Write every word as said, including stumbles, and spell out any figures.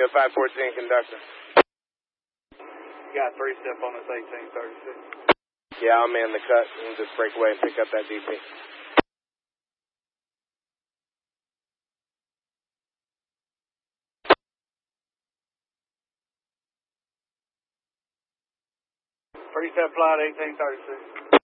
a five fourteen conductor. You got three step on this eighteen thirty-six. Yeah, I'll man the cut and just break away and pick up that D P. Three step flight eighteen thirty-six.